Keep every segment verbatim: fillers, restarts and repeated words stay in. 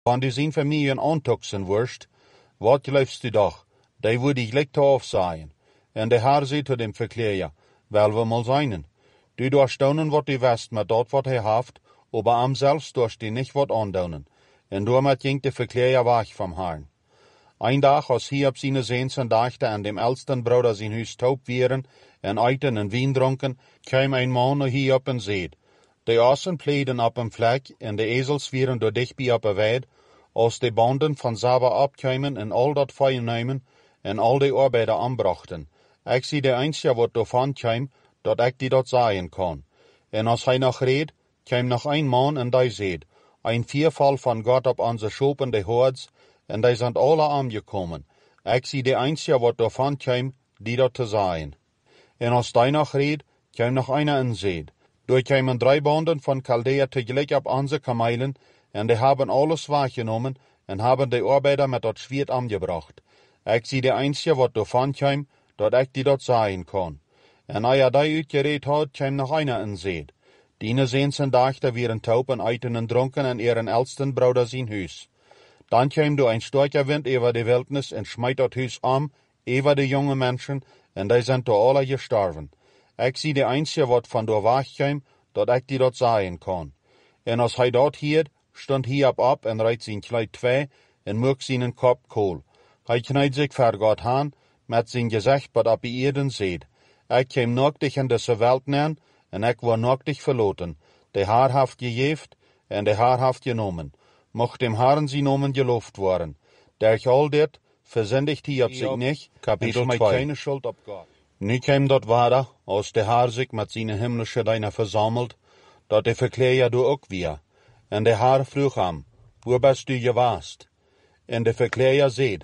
Wenn du zijn Familien antoxen wirst, wat läufst du doch, die würde ich licht aufsehen. En de Herr zei zu dem Verkläger, wel we mal seinen. Du durchstaunen wat du weißt mit dort wat er haft, aber am selbst durst du nicht wat andaunen. En damit ging der Verkläger weg vom Herrn. Ein Tag, als Hiob seine Sehnsen dachte an dem ältesten Bruder sein Hus taub wären, en eiten en Wien dronken, kam ein Mann nach Hiob en seed. De Assen pleiden op een Fleck, en de Esels wären door dichtbij op een weid, als de Banden van Saba abkwamen en al dat Feuer nemen, en al de Arbeiter anbrachten. Ik zie de einzige wat daarvan kwam, dat ik die dat zeggen kan. En als hij nog reed, kwam nog een man en die zeid, een vierval van God op onze schopende hoords, en die zijn alle aangekomen. Ik zie de einzige wat daarvan kwam, die dat te zeggen. En als die nog reed, kwam nog einer en zeid, door kwamen drie banden van Chaldea tegelijk op onze kamelen, en die hebben alles waargenomen, en hebben de Arbeiter met dat Schwert aangebracht. Ik zie de einzige wat daarvan kwam, dat ik die dat zeggen kan. En als hij die uitgereed had, kwam nog einer en zeid, die Sehnsen dachten wären taub en eiten en dronken en ihren ältesten Bruder zijn huis. Dan kwam door een sterker wind over de wildnis en smijt dat huis om, over de jonge mensen, en die zijn door alle gestorven. Ik zie de einzige wat van door weg kwam, dat ik die dat zeggen kan. En als hij dat hield, stond Hiob op en reiht zijn kleid twee en moek zijn kop kool. Hij knijdt zich voor God aan, met zijn gezicht wat op de Erde zeid. Ik kwam naaktig in deze Welt neer, en ik word naaktig verloten. De Herr heeft gegeven, en de Herr heeft genomen. Mocht dem Herrn zijn namen geloofd worden. Durch all dit versündigt Hiob zich niet, Kapitel twee. Keine Schuld op God. Nu kwam dat wader, als de Herr zich met zijn himmlische Diener verzamelt, dat de Verkläger du ook weer. En de Herr vroeg hem, wo bist du geweest? En de Verkläger zeid,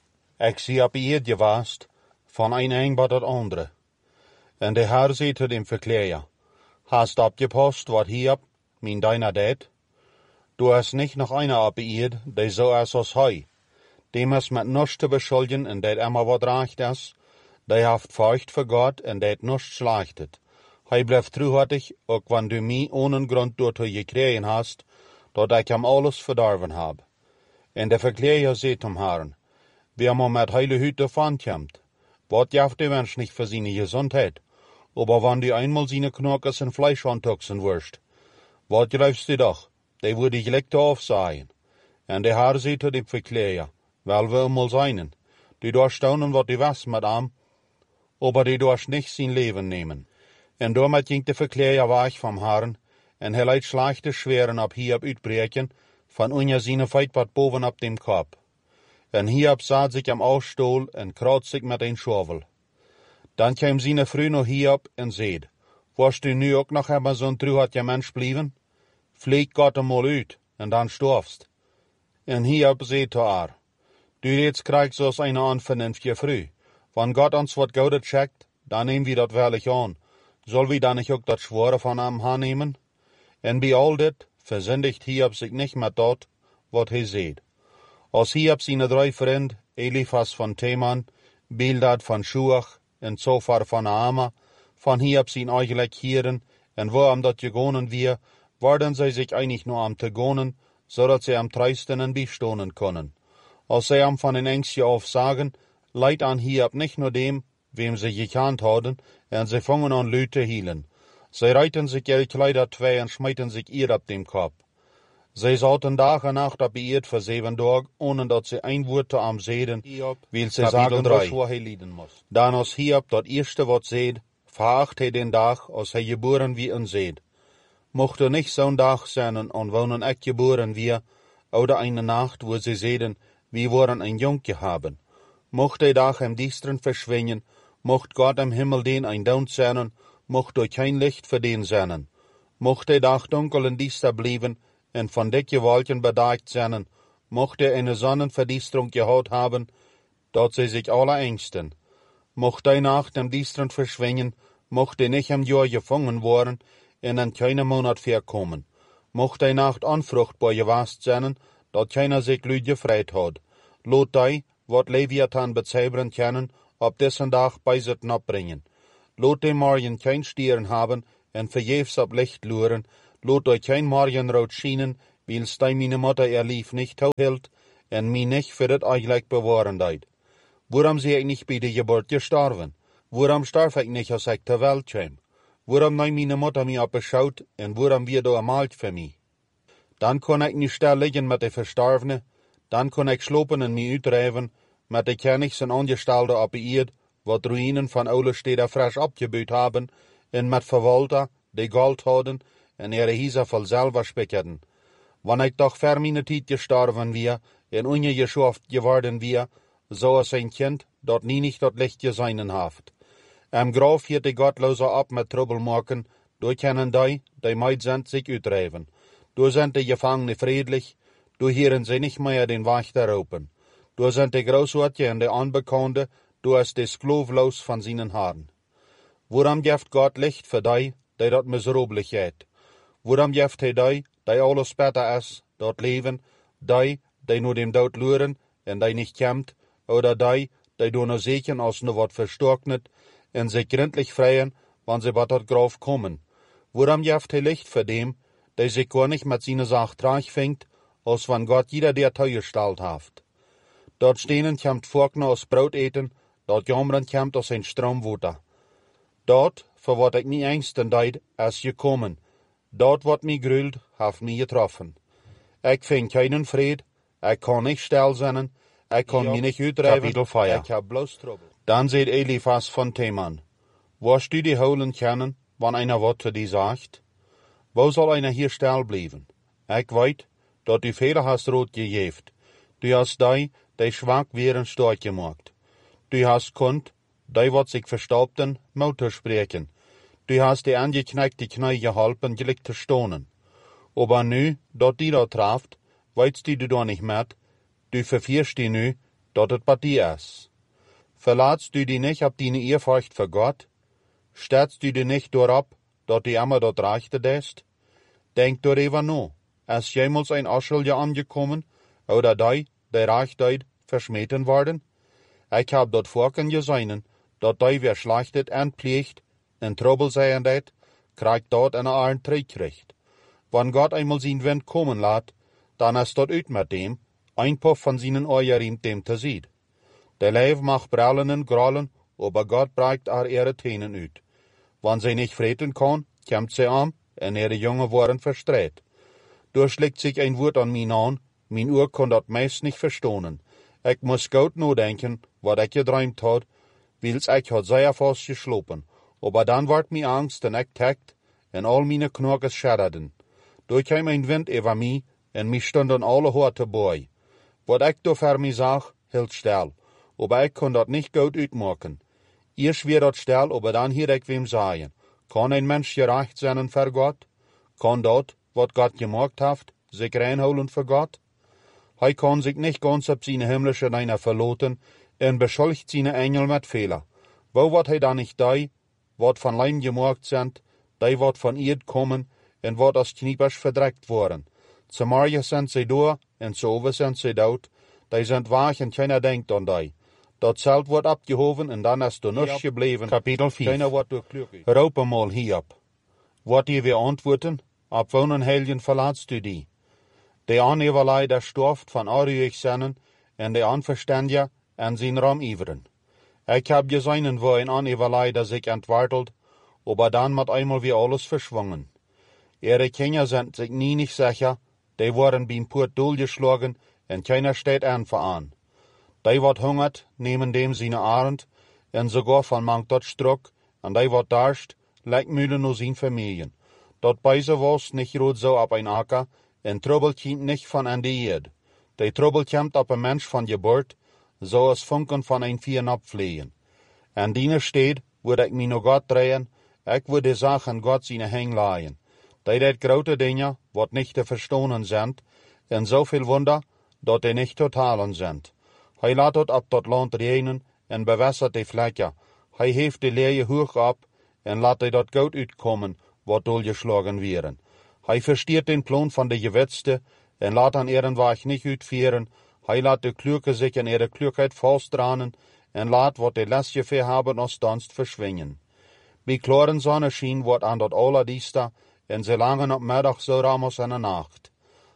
ik zie op Erde geweest, van een een bij dat andere. En de Herr zei zu dem Verkläger, hast abgepasst, wat Hiob, mein Diener deed? Du hast nicht noch einer op Erde, die so ist als hij. Dem is met nichts te beschuldigen en deed immer wat recht is. Die heeft furcht voor God en deed nichts schlechtet. Hij blijft truhartig, ook wanneer du mij ohne Grund door te gekregen hast, dat ik hem alles verdorven heb. En de Verkläger zei zum Herrn, wer man met heile Hüte davon kommt, wat jaft der Mensch nicht für seine Gesundheit, aber wann du einmal seine Knockers und Fleisch antoxen wirst, wat greifst du doch, die würde ich leck aufsagen. En der Herr zei zu dem Verkläger, wel wir mal seinen, du darfst staunen, wat du weißt mit ihm, aber du darfst nicht sein Leben nehmen. En damit ging der Verkläger weg vom Herrn, en er leidt schlechte Schweren ab Hiob uitbreken, van unja seine Feit wat boven op dem Kopf. En Hiob saat sich am Ausstuhl en kraut sich mit ein Schauvel. Dan kwam seine Frau noch Hiob en zeid, warst du nu ook nog hebben zo'n truhartje Mensch blieben? Vlieg Gott einmal uit, en dan storfst. En Hiob zeid zu haar, du jetzt kriegst so eine unvernünftige Frau. Wenn Gott uns wat Gutes schickt, dann nehmen wir dat wirklich an. Soll wir dann nicht auch dat Schwore von ihm annehmen? En bij al dit versündigt Hiob sich nicht mit dat, wat hij zeid. Als Hiob seine drei Freunde, Eliphas von Teman, Bildad von Schuach en Zophar von Naama, von Hiob zijn eigenlijk Hieren, en wo am dat gegonen wir, worden zij sich einig nur am te gonen, zodat zij am treisten en beistonen können. Als zij am von den Ängstchen auf sagen, leidt an Hiob nicht nur dem, wem sie gekannt hadden, en sie fangen an Leute hielen. Sie reiten sich ihre Kleider zwei und schmeiten sich ihr ab dem Kopf. Sie sauten Tag und Nacht ab ihr für sieben Tage, ohne dass sie ein Wort am Seden, weil sie sagen, was er leiden muss. Dann als Hiob das erste Wort seht, veracht er den Tag, als er geboren wie ein seht. Mochte nicht so'n Tag sein und wonen echt geboren wie, oder eine Nacht, wo sie sehen, wie woren ein Junge haben. Mocht der Tag im Düstern verschwinden, mocht Gott im Himmel den ein Down sein, mocht durch kein Licht für den sein. Mocht der Tag dunkel und düster bleiben, und von dicke Wolken bedeckt sein, mocht er eine Sonnenverdüsterung gehaut haben, dort sie sich alle ängsten. Mocht die Nacht im Düstern verschwinden, mocht er nicht im Jahr gefangen worden, und in keinem Monat verkommen. Mocht die Nacht unfruchtbar gewast sein, dort keiner sich Lüd gefreit hat. Lot die, wat Leviathan bezaubern können, ob dessen Tag bei sich abbringen. Lot die Morgen kein Stieren haben, en verjefs op Licht luren, lot euch kein Morgenrot schienen, Wils die meine Mutter ihr Lief nicht hielt en mij nicht für das eigentlich bewahren deed. Waarom zie ik niet bij de geboorte gestorven? Waarom starf ik niet als ik ter Welt kwam? Waarom neemt meine Mutter mich abgeschaut en waarom wird er malt für mich? Dan kon ik niet stil liggen met de Verstorvene, dan kon ik slopen en mij uitdrijven met de Königs en Angestellten op de eerd, wat ruïnen van oude steden frisch opgebouwd hebben, en met verwalter, die Gold hadden, en ihre Häuser voll selber spickerten. Wanneer ik toch ver mijn tijd gestorven weer, en ungeschaft geworden weer, so als ein Kind, dat nie nicht dat Licht geseinen haft. Am Graf hielt die Gottloser ab mit Troublemaken, durch können die, die meid sind, sich uitdrijven. Du sind die Gefangene friedlich, du hören sie nicht mehr den Wächter ropen. Du sind die Großorte und die Unbekannte, du hast die sklavlos von seinen Haaren. Worum gibt Gott Licht für die, die dort miserablich geht? Worum gibt er die, die alles besser ist, dort leben, die, die nur dem Tod luren und die nicht kämmt, oder die, die du nur sehen als nur wat verstocknet und sich gründlich freien, wann sie bei dort Graf kommen? Worum gibt er Licht für dem, der sich gar nicht mit seiner Sache trage fängt, als wenn Gott jeder der Teuer stellt haft? Dort stehnen kämmt Forkner aus Brot eten, dort jammern kämmt aus ein Stromwater. Dort, für wat ich nie Ängsten deid, ist gekommen. Dort wat mi grült, haft mi getroffen. Ich find keinen Fried, ich kann nicht still sein, ich kann mich nicht uitdrijven, ich hab bloß Trouble. Dann seht Eliphas von Teman. Wirst du die holen kennen, wann einer wat zu dir sagt? Wo soll einer hier still bleiben? Ich weet, dat du Fehler hast rot gegeft. Du hast die, die schwach wären, stark gemacht. Du hast konnt, die wat sich verstaubten, Mutter sprechen. Du hast die angeknackte Knie geholpen, gelick zu stonen. Aber nu, dat die da traft, weißt du da nicht mit, du verfirst die nu, dat het bei dir ist. Verlatst du die nicht ab deine Ehrfurcht für Gott? Stellst du die nicht darauf, dat die immer dort reichte ist? Denk darüber no, ist jemals ein Aschelje angekommen, oder die, die reich deid, verschmähten worden? Ich hab dort vorken gesehen, dat die wer schlachtet und pflegt, in Trouble sein det, kriegt dort eine Arn Trickrecht. Wenn Gott einmal sein Wind kommen lässt, dann ist dort ut mit dem, ein Puff von seinen Euren dem te sieht. Der Leib macht Brallen und Grollen, aber Gott breicht auch ihre Tänen ut. Wenn sie nicht freten kann, kämmt sie an, und ihre Jungen worden verstreht. Durchschlägt sich ein Wort an mich an, mein Ohr kann dat meist nicht verstohnen. Ich muss gut nur denken, wat ich geträumt hat, wils ich hat sehr fast geschlopen. Aber dann ward mir Angst und ich tagt, und all meine Knochen schadderten. Durch kam ein Wind über mich, und mich stunden alle Horte bei. Wat ich da für mich sag, hielt still, aber ich kann dat nicht gut uitmaken. Erst wird dat still, aber dann hier ich wem sagen. Kann ein Mensch gerecht sein für Gott? Kann dat, wat Gott gemacht hat, sich reinholen für Gott? Hij kann sich nicht ganz auf seine himmlische Reiner verloten und beschuldigt seine Engel mit Fehler. Wo wat hij dann nicht die, wat von Leim gemacht sind, die wat von Erd kommen und wat als Kniepersch verdreckt worden. Zum Morgen sind sie da und zu Oven sind sie dort, die sind wach und keiner denkt an die. Dat Zelt wordt abgehoven en dan is er nichts gebleven. Kapitel vier. Keiner wordt durchglücklich. Rope mal hier ab. Wat ihr wir antworten? Ab wonen Helgen verlatst du die? De aneverlei der storft van arruig sennen en de anverständiger en zijn ram iveren. Ich hab gesehen, wo ein aneverlei der sich entwartelt, aber dann mat einmal wie alles verschwungen. Ihre Kinder sind sich nie nicht sicher, die wurden beim Purt durchgeschlagen en keiner steht einfach an. Die wat hungert, nehmen dem seine Arend, en sogar von manch dort struck, en die wat darscht, leicht müde nur sin Familien. Dort beise was nicht rot so ab ein Acker, en Trouble kiemt nicht von an die Erd. Die Trouble kiemt ab ein Mensch von Geburt, so als Funken von ein Vieren abfliehen. En diene steht, würde ich mich nur Gott drehen, ich würde die Sachen Gott seine Häng leihen. Die det grote Dinge, wat nicht zu verstohnen sind, en so viel Wunder, dat die nicht totalen sind. Hij laat het op dat land regenen en bewässert die Flecken. Hij heeft die Leie hoog ab en laat hij dat goud uitkomen, wat doorgeschlagen wären. Hij versteert den Plan van de Gewitzte en laat aan ihren Weg nicht uitführen. Hij laat de Klürke sich in ihre Klürkheit fastdranen en laat wat die Lestgeveer haben als Dunst verschwingen. Bij klaren Sonnenschein wordt aan dat allerdieste en ze langen op middag zo ram als in de nacht.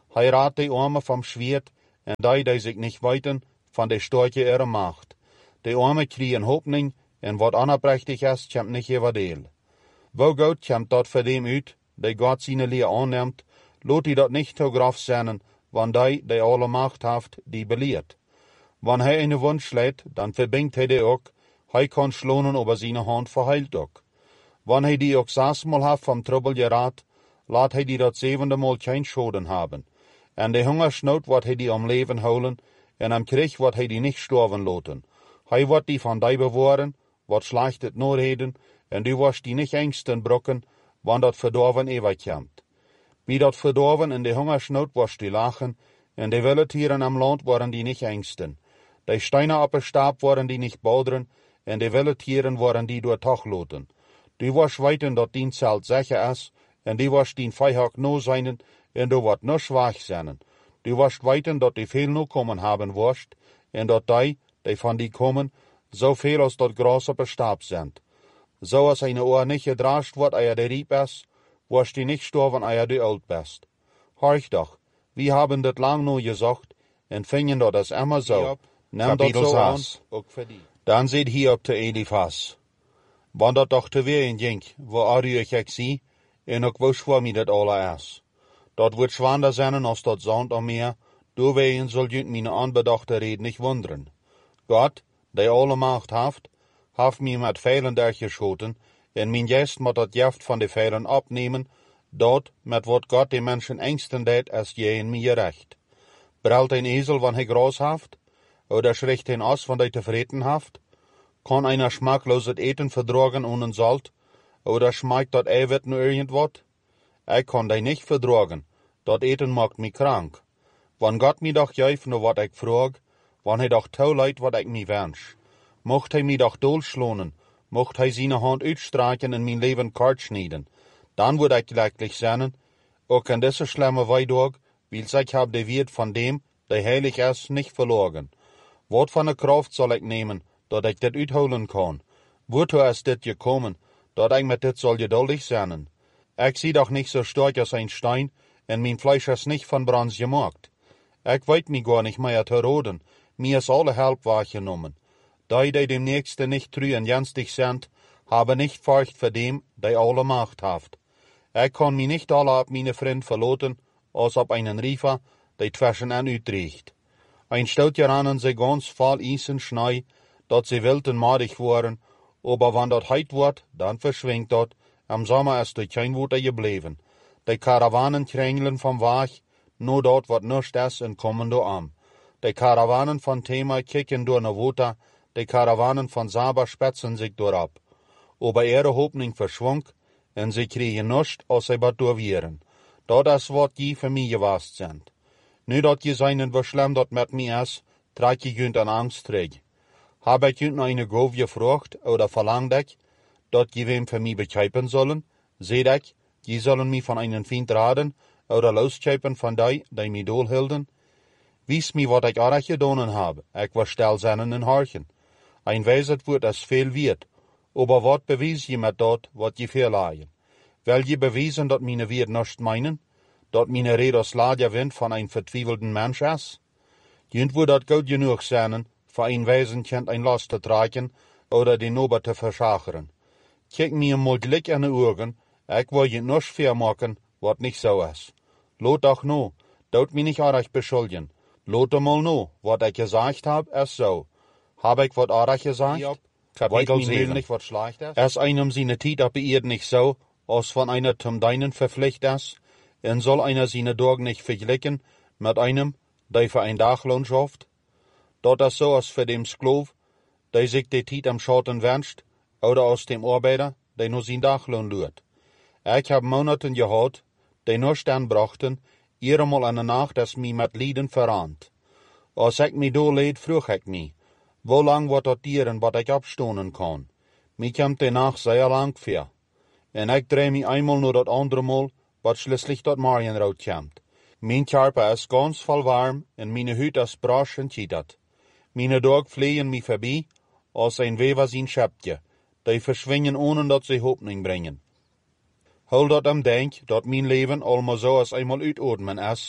Heirat die Arme vom Schwert, en die, die sich nicht weiten, van de Storche ihrer Macht. Die Arme kriegen Hoffnung, en wat anerprächtig ist, kommt nicht über Deel. Wo Gott kommt dort für dem uit, die Gott seine Lehr annimmt, lot die dort nicht so graf sein, wann die, die alle Macht haft, die belehrt. Wann hij eine Wunsch lädt, dann verbingt hij die ook, hij kann schlonen über seine Hand verheilt ook. Wann hij die ook sechsmal haft vom Trouble geraten, laat hij die dat zevende Mal kein Schoden haben. En de Hungersnood wat hij die am Leben holen, en am Krieg wat hij die nicht sterben laten. Hij wordt die van die bewahren, wat schlecht het noorheden, en du wirst die nicht ängsten brocken, wann dat verdorven ewig kommt. Wie dat verdorven in de Hungersnood wirst die lachen, en de wilde Tieren am Land waren die nicht ängsten. De Steine op de Stab waren die nicht bauderen, en de wilde Tieren waren die door Tag loten. Du wirst weten dat dien Zelt sicher is, en du wirst dien Feihag no seinen, en du wordt no schwach zijn. Du wirst weten dat die veel no kommen haben wirst, en dat die, die van die kommen, so veel als dat Gras op de Stab sind. So als eine Ohr nicht gedrascht wird, eia de riep is, wirst die nicht sterben, eia du alt bist. Horch doch, wir haben dat lang no gesagt, en fingen dat is immer so. Nimm dat so an, ook für die. Dan zit hier op de Eliphas. Wann dat doch te weer in ging, wo Ari ich ek zie, en ook wou voor mij dat alle is. Dat wordt zwaarder zijn als dat zand am Meer, doorwegen soll jünt meine anbedachte Reden nicht wundern. Gott, der alle Macht haft, haft mir mit Pfeilen durchgeschoten, en mein Geist moet dat Gift van de Pfeilen abnehmen, dort, met wat Gott de Menschen engsten deed, ist je in mir recht. Brüllt ein Esel, wann hij Gras haft, oder schricht ein Ass, wann hij tevreden haft? Kann einer schmackloses Eten verdragen ohne Salt, oder schmeckt dat Eiwit nur irgendwat? Ich kann die nicht verdragen, dat Eten macht mich krank. Wann Gott mi doch geeft nur wat ich frag, wann hij doch toeleit wat ich mi wünsch. Mocht hij mi doch dolschlonen, mocht hij seine Hand uitstreichen en mein Leben kort schneiden, dann würd ich glücklich sein, auch in diese schlimme Weidog, weil ich hab de Wert von dem, der heilig ist, nicht verloren. Wat von der Kraft soll ich nehmen, dat ich dit uitholen kann? Wozu ist dit gekommen, dat ich mit dit soll geduldig sein? Ich sie doch nicht so stark als ein Stein, en mein Fleisch ist nicht von Bronze gemacht. Ich weit mich gar nicht mehr zu roden, mir ist alle Help wahrgenommen. Die, die dem Nächsten nicht treu und jenstig sind, haben nicht Furcht vor dem, der alle Macht haft. Ich kann mich nicht alle ab meine Freund verloten, als ab einen Riefer, der zwischen an uitriecht. Ein Stout jaranen sie ganz voll Eisen Schnee, dat sie wild und madig waren, aber wann dat heit wird, dann verschwingt dat, am Sommer ist durch kein Wutter geblieben. Die Karawanen krängeln vom Weg, nur dort wird nichts ist und kommen do am. Die Karawanen von Thema kicken durch ne Wutter, die Karawanen von Saba spätzen sich durch ab. Aber ihre Hoffnung verschwunk, und sie kriegen nichts, als sie bat durchwieren. Dat is wat die für mich gewast sind. Nu dat je seinen wie schlimm dat mit mir is, trag je jünt an Angst träg. Hab ich jünt eine Gove gefragt, oder verlangt ich, dat je wem für mich bekeipen sollen? Seht ich, die sollen mich von einen Feind raden, oder loskeipen von die, die mich dohlhilden? Wies mi wat ich arach gedonen habe, ich war still seinen in Horchen. Ein Weiset wird es viel wird, aber wat bewies je mit dat, wat je verleihen? Will je bewiesen, dat meine Wirt nicht meinen, dat meine Rede Sladja Wind von ein vertwiefelten Mensch ist? Jünt wo dat gut genug sein, für ein Wesen kennt ein Last zu tragen, oder den Ober zu verschachern. Kijk mir mal Glück an die Augen, ich will je nicht fair machen, wat nicht so ist. Lot doch no, dort mich nicht arach beschuldigen. Lot mal no, wat ich gesagt hab, ist so. Hab ich wat arach gesagt? Ja, Kapitel sieben. Nicht wat schlecht ist? Es einem seine Tiet ab ihr nicht so, als von einer zum Deinen verpflicht ist, und soll einer seine Dorgen nicht vergleichen mit einem, der für ein Dachlohn schafft? Dort ist so als für dem Sklav, der sich die Tiet am Schatten wünscht, oder aus dem Arbeiter, der nur sein Dachlohn lürt. Ich hab Monaten gehört, die nur Stern brachten, ihremal an der Nacht, das mi mit Lieden verrannt. Als ich mi do leid, frug ich mi, wo lang wird dat dieren, wat ich abstonen kann? Mi kommt die Nacht sehr lang für. En ich dreh mich einmal nur dat andere Mal, wat schließlich dat Marienrood kommt. Mein Körper ist ganz voll warm, en meine Hüt ist brasch und chittert. Meine Dog fliehen mich vorbei, als ein Weber sein Schäppje. Die verschwingen, ohne dat sie Hoffnung bringen. Hol dat am Denk, dat mein Leben allemaal so als einmal uitatmen is,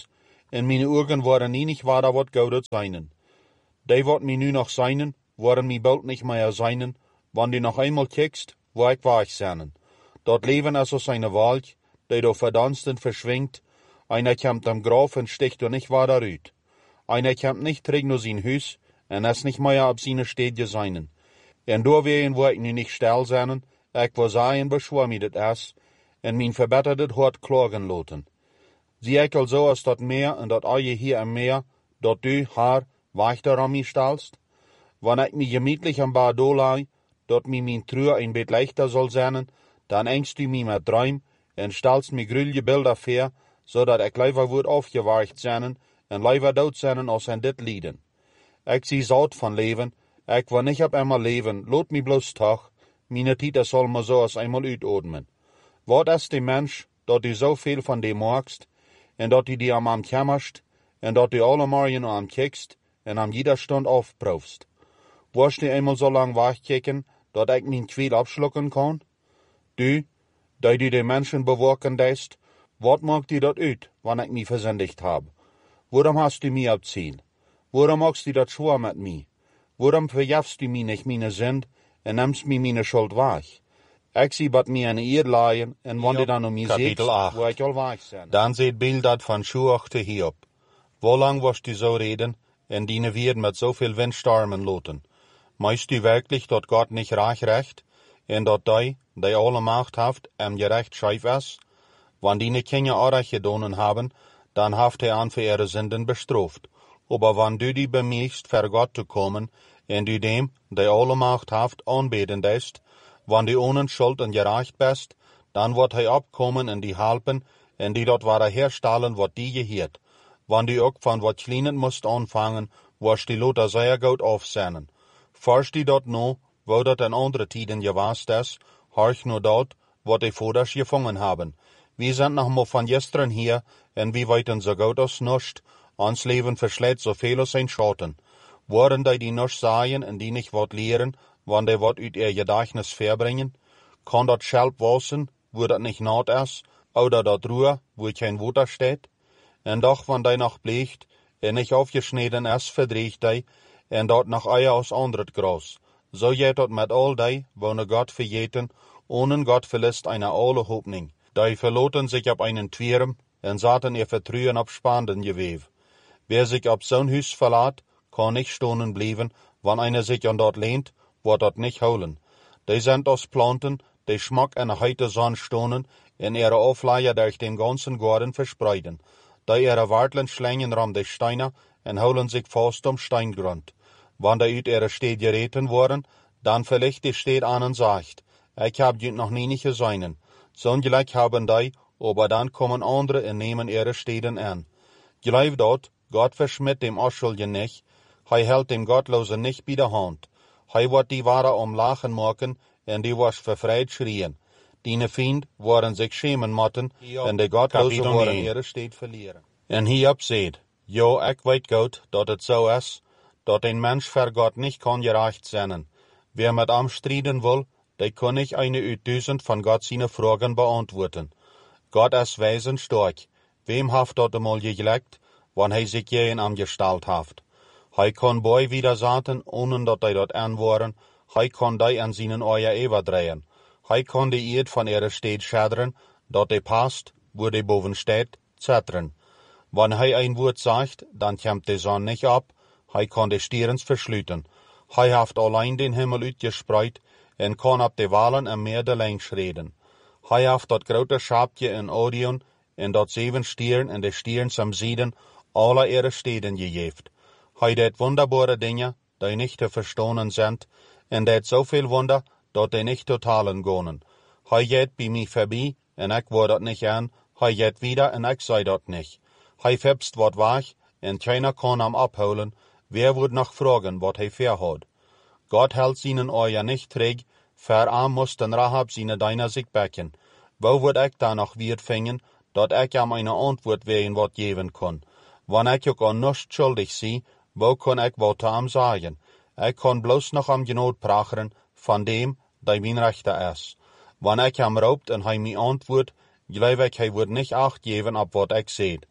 en meine Augen waren nie nicht wahr wat Goudet seinen. Die wat mi nu noch seinen, waren mi bald nicht mehr seinen, wann die noch einmal kiekst, wo ich war ich seinen. Dort leben also seine Wald, die do verdansten verschwingt, einer kämmt am Graf und sticht do nicht wahr darüt. Einer kämmt nicht trägt nur sein Hüs, en es nicht mehr ab seine Städje seinen. En do wehen wo ich nu nicht still seinen, ich wo seien beschwor mi dit es, en min verbetterdet Hort klagen loten. Sie ich also als dat Meer en dat eie hier am Meer, dat du, haar, weichter an mi stellst? Wann ich mi gemütlich am Bad dolei, dat mi min Trühr ein bet leichter soll sein, dann engst du mi mit Träum, en stellst mi grüllje Bilder fair, so dat ich leiver wurd aufgeweicht sein, en leiver dood sein als en dit lieden. Ich sie saut von Leben, ich will nicht ab einmal leben, lot mi bloß Tag, mine Tita soll ma so als einmal uitodmen. Wat ist die Mensch, dat du so viel von dem magst, en dat du die am am kämmerst, en dat du alle Morgen am kiekst, en am jeder Stund aufbrauchst. Wirst du einmal so lang wachkicken, dat ich min Quil abschlucken kann? Du, da du die Menschen bewogen deist, wat mag dir dat uit, wann ich mi versündigt hab? Warum hast du mi abziehen? Warum magst du dat schwor mit mi? Warum verjafst du mi nicht meine Sünd, en nimmst mi meine Schuld wach? Ich sie bat mi eine Eid leihen, en wann du dann um mi seht, wo ich all wach sein. Dan seht Bildad van Schuachte Hiob. Wo lang wirst du so reden, en diene werden mit so viel Windstormen loten? Meist du wirklich, dat Gott nicht reich recht, en dat die, die alle Macht haft, em gerecht scheif ist? Wann die Kinder Arach gedonen haben, dann haft er an für ihre Sünden bestraft. Aber wann du die bemühst, vor Gott zu kommen, en du dem, die alle Macht haft, anbeten deist, wann du ohne Schuld und gerecht bist, dann wird er abkommen en die halpen, en die dort wahre herstellen, wat die gehiert. Wann du auch von wat Kleinen musst anfangen, wirst die Lothar sehr gut aufsehnen. Forst die dort no, wo dat in andere Tiden gewast ist, horch nur dort, wat die Voders gefangen haben. Wir sind noch mal von gestern hier, en wir weiten so gut als nuscht, ans Leben verschlägt so viel als ein Schatten. Worden die die nusch sagen en die nicht wat lehren, wann die wat uit ihr Gedächtnis verbringen? Kann dat Schelp wassen, wo dat nicht naht ist, oder dat Ruhe, wo kein Wutter steht? En doch, wann die noch bleicht, en nicht aufgeschnitten ist, verdriecht die, en dat noch eier aus andret Gras. So geht dat mit all die, wo ne Gott verjeten, ohne Gott verlässt eine alle Hoffnung. Die verloten sich ab einen Twirm, en saten ihr Vertrühen ab spannenden Gewev. Wer sich ab so'n Hüs verlat, kann nicht stonen blieben, wann einer sich an dort lehnt, wird dort nicht holen. Die sind aus Planten, die Schmack en heite Sonne stonen, in ihre Aufleier durch den ganzen Garten verspreiden. Die ihre Warteln schlängen ram die Steine, en holen sich fast um Steingrund. Wann die uit ihre Städt gereten worden, dann vielleicht die Städt an und sagt, ich hab die noch nie nicht gesehen. So gleich haben die, aber dann kommen andere und nehmen ihre Städten an. Gleich dort, Gott verschmidt dem Unschuldigen nicht, er hält dem Gottlosen nicht bei der Hand. Er wird die Ware um Lachen machen, und die was verfreit schrien. Die Feind wollen sich schämen motten, und die Gottlosen wollen ihre Städt verlieren. Und Hiob seht, jo, ich weet gut, dat het so is, dat ein Mensch vor Gott nicht kann gerecht sein. Wer mit am striden will, der kann nicht eine uit duizend von Gott seine Fragen beantworten. Gott ist weisen stark. Wem haft dat einmal gelegt, wann hij sich jeden am Gestalt haft? Hij kann boy wieder saten, ohne dat hij dort an waren, hij kann die an seinen Eier überdrehen. Hij kann die Eid von ihrer Städt schädern, dat die passt, wo die boven steht, zettern. Wann hij ein Wort sagt, dann kommt die Sonne nicht ab, hij kann die Stirns verschlüten. Hij haft allein den Himmel uitgespreid, en kann ab die Walen am Meer de Längs reden. Hij haft dat grote Schapje in Orion, en dat zeven Stieren en de Stirns am Sieden, alle ihre Städten gejeft. Hij deed wunderbare Dinge, die nicht te verstonen sind, en deed zoveel Wunder, dat die nicht totalen gonen. Hij geht bij mij voorbij, en ik word dat nicht an, hij geht wieder, en ik sei dat nicht. Hij febst wat wach, en keiner kann am abholen, wer wird noch fragen, wat hij verhad. Gott hält seinen Eier nicht träg, verarm muss den Rahab seine Deiner sich becken. Wo wird ich da noch wird fingen, dat ich am eine Antwort wehen wat geben kann. Wann ich auch an nichts schuldig sie, wo kann ich wat am sagen? Ich kann bloß noch am Genot prachern, von dem, der mein Rechter ist. Wann ich am raubt und hij mir antwort, glaub ich, hij wird nicht acht geben ab wat ich seht.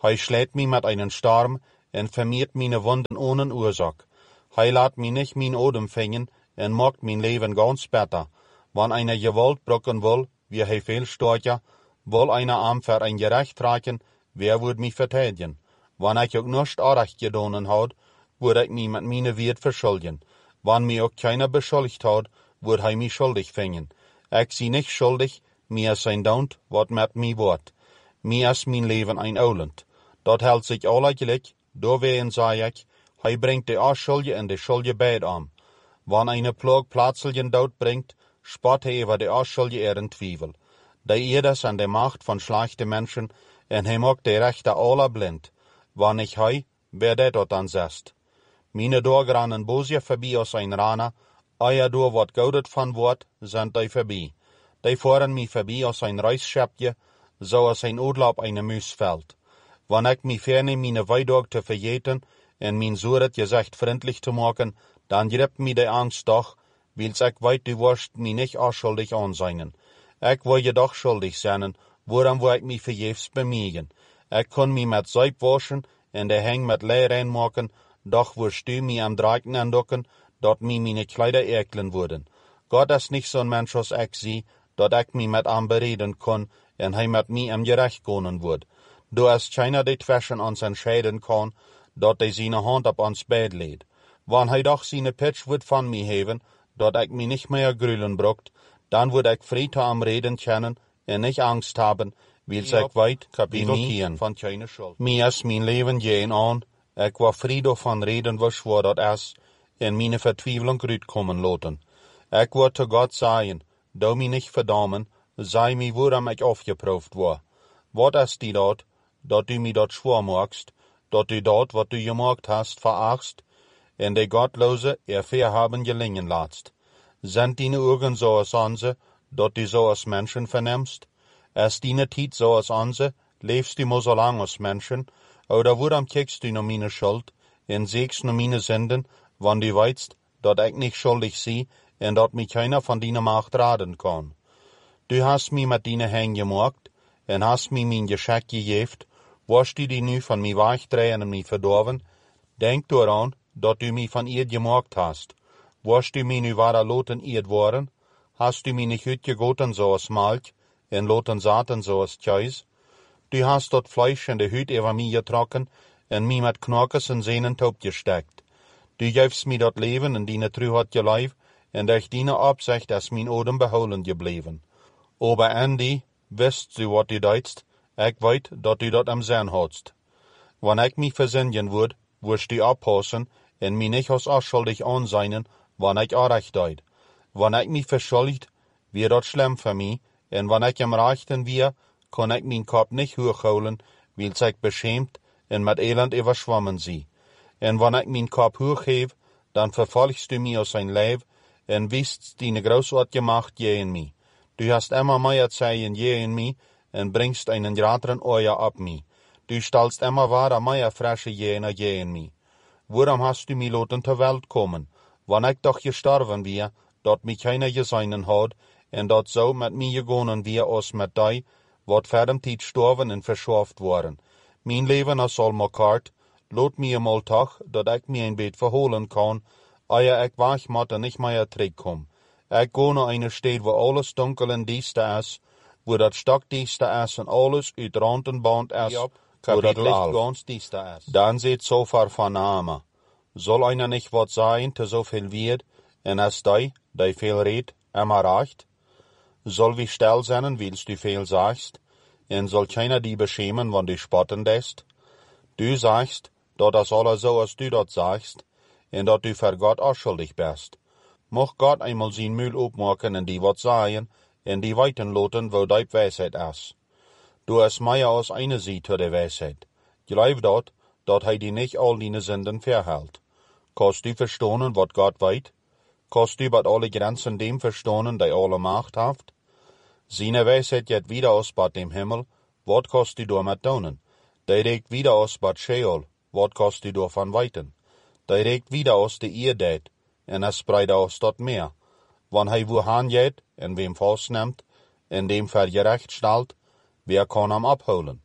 Hij schlägt mich mit einen Storm en vermeert meine Wunden ohne Ursache. Hij laat mich nicht mein Odem fängen en macht mein Leben ganz better. Wann einer Gewalt brocken will, wie hij viel storcher, will einer Arm für ein Gerecht reichen, wer würd mich verteidigen? Wann ich auch nicht Unrecht gedonen hat, würd ich mich mit meine Wirt verschuldigen. Wann mich auch keiner beschuldigt hat, würd hij mich schuldig fängen. Ich sie nicht schuldig, mir ist sein Daunt, wat mit mir wort. Mir ist mein Leben ein Auland. Dat hält sich alle gleich, doorwegen sei ich, hij bringt die Ausschuldige en de Schuldige beid an. Wann eine Plag plötzlichen Dood bringt, spot hij über die Ausschuldige ihren Twivel. Der Irdes an der Macht von schlechten Menschen, en hij macht die Rechte aller blind. Wann ich hij, wer der dort dann setzt. Meine Dorgranen Bosie vorbei aus ein Rana, euer Dor wat goudet van wort, sind die vorbei. Die fahren mich vorbei aus ein Reisschäppje, so als ein Urlaub eine Müs fällt. Wann ich mich ferne, meine Weidog zu verjeten, en mein Suret gesagt freundlich zu machen, dann gripp mich die Angst doch, weil's ich weit du wirst mich nicht ausschuldig anseinen. Ich will jedoch schuldig sein, woran wo ich mich verjefs bemühen. Ich kann mich mit Seib waschen, en der Häng mit Leer reinmachen, doch wirst du mich am Draken andocken, dort mir meine Kleider eklen würden. Gott ist nicht so ein Mensch, als ich sie, dort ich mich mit ihm bereden kann, en hij mit mir am Gerecht gehen wird. Du hast keiner die Twäschen uns entscheiden kann, dort er seine Hand auf uns Bett lädt. Wann hij doch seine Pitch wird von mir heben, dort ich mich nicht mehr grülen bruckt, dann würd ich Friede am Reden kennen, en nicht Angst haben, weil ich weit, Kapitel von keine Schuld. Mir ist mein Leben gehen an, ich war Friede von Reden, was war dort ist, en meine Vertwieblung kommen lassen. Ich war zu Gott sagen, du mich nicht verdammen, sei mir, woran ich aufgeprüft war. Wat ist die dort, dat du mir dort schwor magst, dat du dort, wat du gemacht hast, verachtst, en de Gottlose er verhaben gelingen latst. Sind deine Augen so als unsere, dat du so als Menschen vernimmst? Ist deine Tiet so als unsere, lebst du mal so lang als Menschen? Oder woran kickst du noch meine Schuld, en siegst noch meine Sünden, wann du weißt, dat ich nicht schuldig sie, en dat mich keiner von deiner Macht raten kann? Du hast mich mit deiner Hänge gemacht, en hast mir mein Geschenk gegeben, wirst du die nu von mir wegdrehen und mich verdorben? Denk daran, dat du mich von ihr gemacht hast. Wirst du mich nu wahrer loten ihr worden? Hast du mich nicht uitgegoten so als Milch, en loten Saaten so als Käse? Du hast dort Fleisch in de Hüt über mich getrocken, en mich mit Knockes und Sehnen taub gesteckt. Du gibst mir dort Leben in deine Trü hat geleif, en durch deine Absicht ist mein Odem beholen geblieben. Aber Andy, wisst du, wat du deitst? Ich weet, dat du dat am Sinn hast. Wann ich mich versinnen würd, wirst du abpassen, en mich nicht als unschuldig anseinen, wann ich Unrecht deut. Wann ich mich verschuldigt, wird dat schlimm für mich, en wann ich am Rechten wir, kann ich mein Kopf nicht hochholen, weil ich beschämt en mit Elend überschwommen sie. En wann ich mein Kopf hochheb, dann verfolgst du mich aus sein Leib, en wisst deine Großart gemacht je in mich. Du hast immer mehr Zeichen je in mich, en bringst einen größeren Euer ab mich. Du stellst immer wahre mehr frische Jene je in mich. Warum hast du mich loten zur Welt kommen? Wann ich doch gestorben wir, dort mich keiner geseinen hat, en dort so mit mir gegangen wir aus mit dei, wat verdam Tid storben en verschaft waren. Mein Leben ist all makart, lot mir mal toch, dat ich mir ein Bett verholen kann, eer ich wach matte nicht mehr zurückkomm. Ich gehe nach einer Stadt, wo alles dunkel und düster ist, wo das stockdüster ist und alles uit Rand und Band ist, wo das Licht ganz düster ist. Dann seht so far von Name. Soll einer nicht wat sein, zu so viel wird, en es dei, dei viel red, immer recht? Soll wie still sein, willst du viel sagst, en soll keiner die beschämen, wann du spotten lässt? Du sagst, dat das alles so, als du dat sagst, en dat du für Gott auch schuldig bist. Mocht Gott einmal sein Müll opmaken en die wat sagen, en die weiten loten, wo dein Weisheit ist. Du hast mehr als eine Seite der Weisheit. Glaub dort, dat hij die nicht all deine Sünden verhält. Kannst du verstehen, wat Gott weit? Kannst du bat alle Grenzen dem verstehen, der alle Macht haft? Seine Weisheit geht wieder aus bat dem Himmel, wat kannst du damit tun? Der regt wieder aus bat Sheol, wat kannst du davon weiten? Der regt wieder aus der Erde, en es spreit aus dort mehr. Wann hij wohan geht, en wem fastnimmt, en dem vergerecht stellt, wer kann am abholen?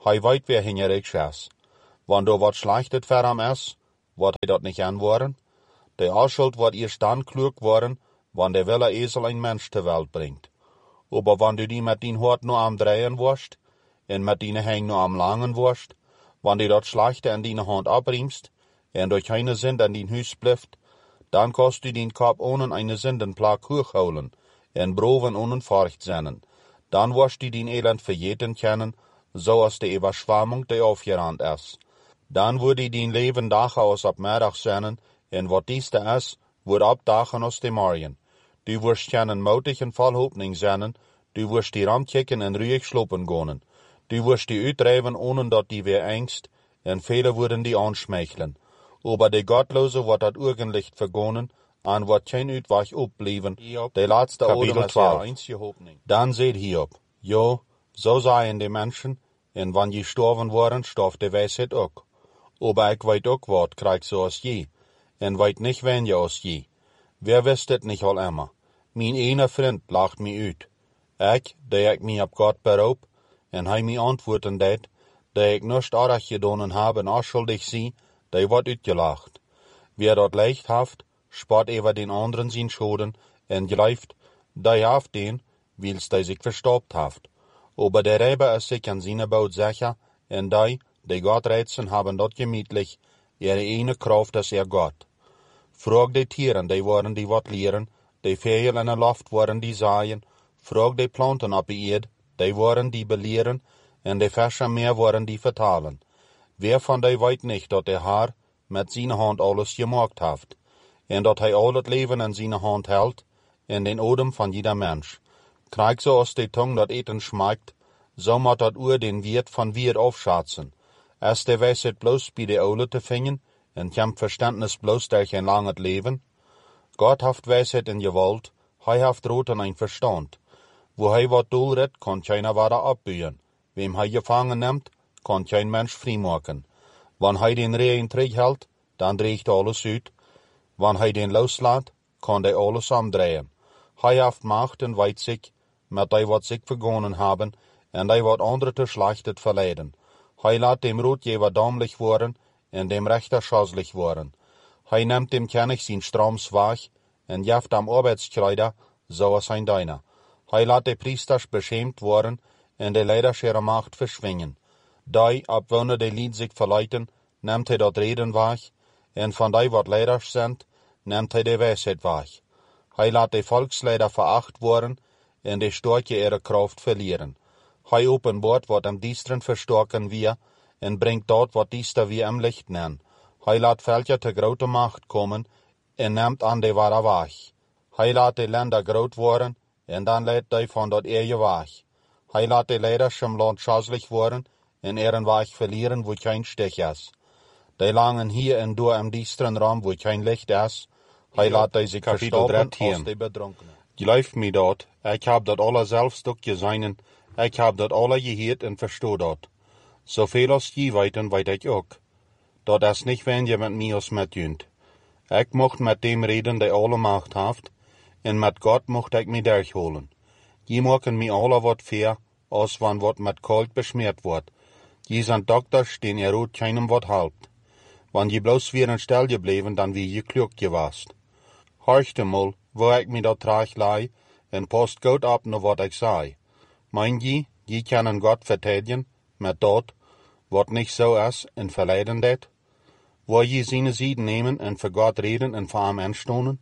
Hij weet wer hingerig is. Wann du wat schlechtet für am is, wat hij dat nicht anworen. De Ausschuld wird erst dann klug worden, wann der Wille Esel ein Mensch zur Welt bringt. Aber wann du die mit din Hort nur am drehen wirst, en mit dine Hängen nur am langen wirst, wann du dat Schlechte an dine Hand abriemst, en durch keine Sünde an din Hüs blifft, dann kannst du din Kopf ohne eine Sündenplag hochholen, en broven ohne Furcht sennen. Dann wirst du din Elend verjeten kennen, so als die Überschwammung die aufgerannt ist. Dann würde din Leben Dach aus ab Mittag sennen, en wat dieste is, wordt abdagen aus dem Morgen. Du wirst kennen mutig en voll Hoffnung sennen, du wirst die Rand kicken en ruhig schlopen gonen. Du wirst die uitdrijven ohne dat die weer angst, en viele würden die anschmeicheln. Aber die Gottlose wird dat Urgenlicht vergonen, an wird kein Uitweg opblieben, die letzte Odem ist ihre einzige Hoffnung. Dann seht Hiob, jo, so seien die Menschen, en wann je storven worden, storf die Weisheit ook. Aber ich weet ook wat, krieg so als je, en weet nicht wen je als je. Wer wisst het nicht al immer? Mijn ene vriend lacht mij uit. Ik, die ik mij op God beroep, en hij mij antwoorden deed, die ik nichts aardig gedonen heb en afschuldig zie, die wordt uitgelacht. Wer dat leicht haft, spart over den anderen zijn schoden, en gelijft, die haft den, wils die zich verstopt haft. Aber der Räber ist sich an seine Boot sicher, en die, die Gott reizen, haben dort gemütlich, ihre eine Kraft ist ihr Gott. Frag die Tieren, die waren die wat leeren, die Vögel in der Luft waren die saaien, frag die Planten op die Erd, die waren die belehren, en die Fische meer waren die vertalen. Wer von die weet nicht, dat der Herr mit seiner Hand alles gemacht hat, en dat hij al het Leben in seiner Hand hält, en den Odem von jeder Mensch. Krieg so aus die Tung dat Eten schmeckt, so mat dat Uhr den Wirt von Wirt aufschätzen. Ist der Weisheit bloß bei der Ole te fingen, en kem Verständnis bloß durch ein langes Leben? Gott haft Weisheit in Gewalt, hij haft Rot en ein Verstand. Wo hij wat doelret, kann keiner weiter abbühen. Wem hij gefangen nimmt, kann kein Mensch freimachen. Wann hij den Regen hält, dann dreht alles uit. Wann hij den loslässt, kann der alles umdrehen. Hij haft Macht en weet sich, met die wat sich vergonnen haben, en die wat andere te schlechtet verleiden. Hij laat dem Rotgeber dämlich worden, en dem Rechter schaslich worden. Hij nimmt dem König sein Stroms weg, en jeft am Arbeitskleider, so als ein Deiner. Hij laat de Priesters beschämt worden, en de Leiders ihre Macht verschwingen. Die, abwonne de Lied sich verleiten, nimmt hij dat Reden weg, en van die wat Leiders sind, nimmt hij de Weisheit weg. Hij laat de Volksleider veracht worden, en de Storche ihre Kraft verlieren. Hij openbaart wat am Diesteren verstärken wir, en bringt dort wat Diester wir am Licht nennen. Hij laat Völker te grote Macht kommen, en nimmt an de wahre weg. Hij laat de Länder groot worden, en dan leidt die van dat Ehe weg. Hij laat de Leiders im Land schaslich worden, en ihren Weg verlieren, wo kein Stich ist. Die langen hier en door am Diesteren Raum, wo kein Licht ist, hij laat die sich verstoppen als de Bedrunkenen. Geloof me dat, ik heb dat alle zelfs ook gezien, ik heb dat alle gehoord en verstoot dat. Zoveel als je weten, weet ik ook. Dat is niet wenn je met mij als met junt. Ik mocht met dem reden, die alle Macht heeft, en met God mocht ik me durchholen. Je maken me alle wat fair, als wann wat met kalt besmeert wordt. Je zijn dokters, den er rood keinem wat helpt. Wann je bloos weer een stel gebleven, dan wie je klug gewast. Horchte mal, wo ik me dat traag lei, en post goed op naar wat ik zei. Mein je, je kunnen God vertedigen, met dat, wat niet zo is, en verleiden dat? Wil je zijn zieden nemen en voor God reden en voor hem aanstonen?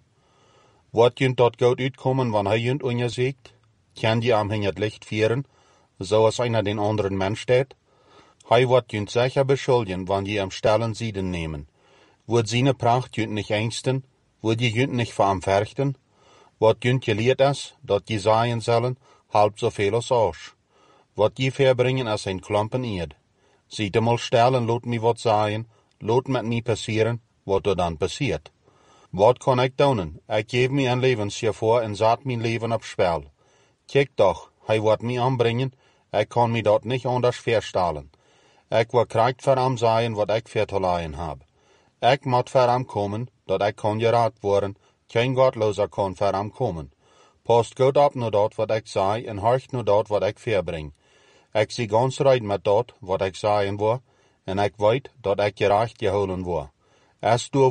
Wat junt dat goed uitkomen, wanneer hij junt on je zegt? Kan je hem in het licht vieren, zoals einer den anderen Mensch deed? Hij wordt junt zeker beschuldigen, wanneer je hem stellen zieden nemen. Wordt zijn pracht junt niet angsten, wordt je junt niet voor hem verchten? Wat junt geleerd is, dat je zaaien zullen, halb zoveel als oors. Wat je verbringen is een klompen eerd. Ziet hem al stil en laat me wat zaaien, laat met me passieren, wat er dan passiert. Wat kan ik doen? Ik geef me een levensjaar voor en zet mijn leven op spel. Kijk toch, hij wordt me aanbrengen, ik kan me dat niet anders voorstellen. Ik wil krijg voor hem zijn wat ik voor te leiden heb. Ik moet voor hem komen, dat ik kan geraad worden, geen godlozer kan voor hem komen. Past goed op naar dat wat ik zei en horcht naar dat wat ik verbring. Ik zie ganz rein met dat, wat ik zeggen wil, en ik weet dat ik gerecht gehouden word. Als du